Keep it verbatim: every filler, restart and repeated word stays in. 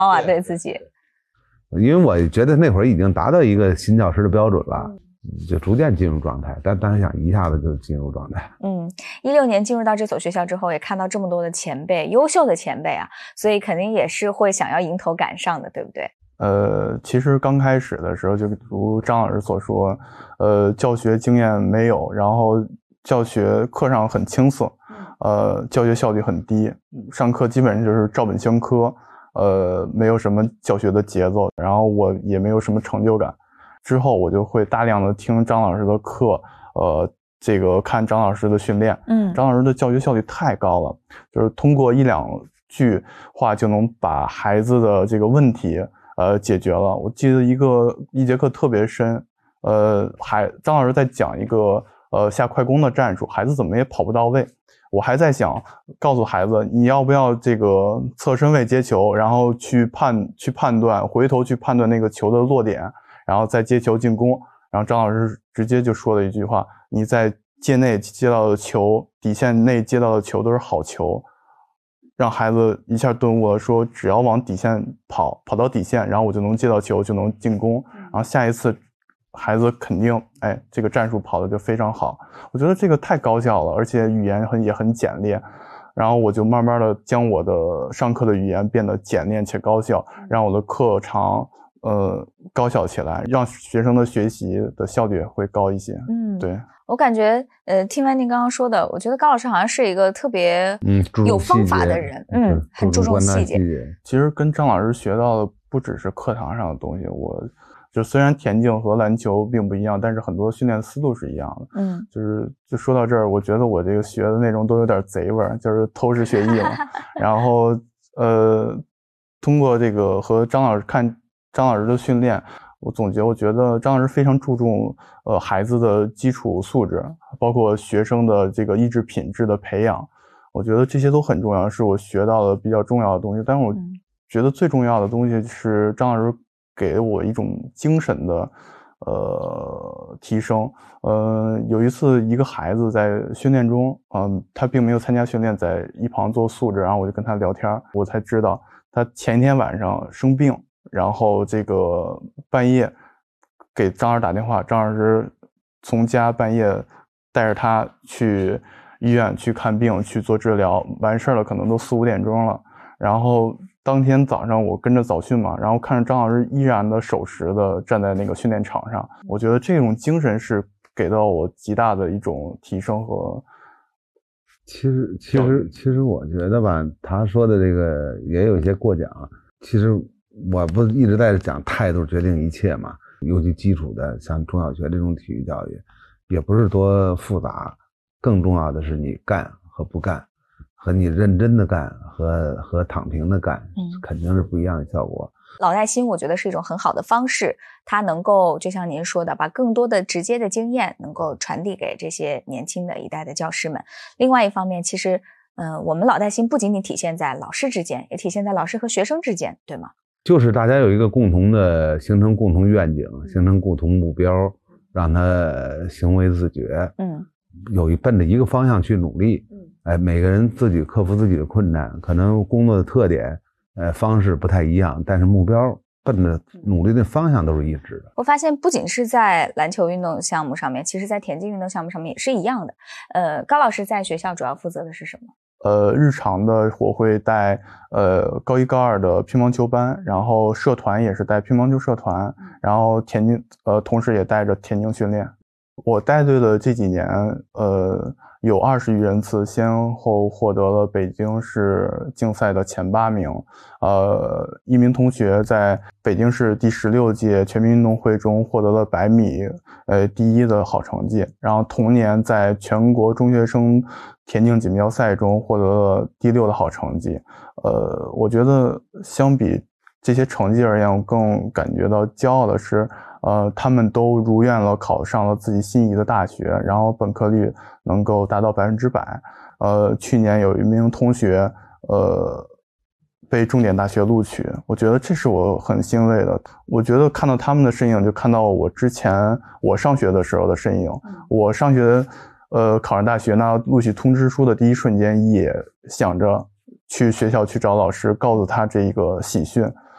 傲啊，对自己。 因为我觉得那会儿已经达到一个新教师的标准了，嗯、就逐渐进入状态，但但是想一下子就进入状态。 嗯，一六年进入到这所学校之后，也看到这么多的前辈，优秀的前辈啊，所以肯定也是会想要迎头赶上的，对不对？ 呃，其实刚开始的时候，就如张老师所说，呃，教学经验没有，然后教学课上很青涩，呃，教学效率很低，上课基本上就是照本宣科。呃，没有什么教学的节奏，然后我也没有什么成就感。之后我就会大量的听张老师的课，呃，这个看张老师的训练。嗯，张老师的教学效率太高了，就是通过一两句话就能把孩子的这个问题呃解决了。我记得一个一节课特别深，呃，还张老师在讲一个呃下快攻的战术，孩子怎么也跑不到位。我还在想告诉孩子，你要不要这个侧身位接球，然后去判去判断，回头去判断那个球的落点，然后再接球进攻。然后张老师直接就说了一句话，你在界内接到的球，底线内接到的球都是好球，让孩子一下顿悟了，说只要往底线跑，跑到底线，然后我就能接到球，就能进攻。然后下一次孩子肯定，哎，这个战术跑的就非常好。我觉得这个太高效了，而且语言很也很简练。然后我就慢慢的将我的上课的语言变得简练且高效，让我的课堂呃高效起来，让学生的学习的效率会高一些。嗯，对。 我感觉，呃，听完您刚刚说的，我觉得高老师好像是一个特别有方法的人，嗯，嗯很注重细节。 其实跟张老师学到的不只是课堂上的东西，我就虽然田径和篮球并不一样，但是很多训练思路是一样的。嗯，就是就说到这儿，我觉得我这个学的内容都有点贼味儿，就是偷师学艺嘛。然后，呃，通过这个和张老师看张老师的训练。我总结，我觉得张老师非常注重呃孩子的基础素质，包括学生的这个意志品质的培养，我觉得这些都很重要，是我学到的比较重要的东西。但是我觉得最重要的东西是张老师给我一种精神的呃提升。呃，有一次一个孩子在训练中，嗯、呃，他并没有参加训练，在一旁做素质，然后我就跟他聊天，我才知道他前一天晚上生病。然后这个半夜给张老师打电话，张老师从家半夜带着他去医院去看病去做治疗，完事了可能都四五点钟了。然后当天早上我跟着早训嘛，然后看着张老师依然的守时的站在那个训练场上，我觉得这种精神是给到我极大的一种提升和。 其实其实其实我觉得吧，他说的这个也有一些过奖，其实。我不一直在讲态度决定一切嘛，尤其基础的像中小学这种体育教育也不是多复杂，更重要的是你干和不干，和你认真的干和和躺平的干，肯定是不一样的效果。 老带新我觉得是一种很好的方式，它能够就像您说的，把更多的直接的经验能够传递给这些年轻的一代的教师们。另外一方面，其实嗯、呃，我们老带新不仅仅体现在老师之间，也体现在老师和学生之间，对吗？ 就是大家有一个共同的形成共同愿景，形成共同目标，让他行为自觉，嗯，有一奔着一个方向去努力，嗯，哎，每个人自己克服自己的困难，可能工作的特点，呃，方式不太一样，但是目标奔着努力的方向都是一致的。 我发现不仅是在篮球运动项目上面，其实在田径运动项目上面也是一样的。呃，高老师在学校主要负责的是什么？ 呃，日常的我会带呃高一高二的乒乓球班，然后社团也是带乒乓球社团，然后田径呃同时也带着田径训练。我带队的这几年，呃有二十余人次，先后获得了北京市竞赛的前八名。呃，一名同学在北京市第十六届全民运动会中获得了百米呃第一的好成绩，然后同年在全国中学生田径锦标赛中获得了第六的好成绩。呃，我觉得相比这些成绩而言，我更感觉到骄傲的是，呃，他们都如愿了，考上了自己心仪的大学，然后本科率能够达到百分之百。呃，去年有一名同学，呃，被重点大学录取，我觉得这是我很欣慰的。我觉得看到他们的身影，就看到我之前我上学的时候的身影。我上学，呃，考上大学拿到录取通知书的第一瞬间，也想着去学校去找老师，告诉他这一个喜讯。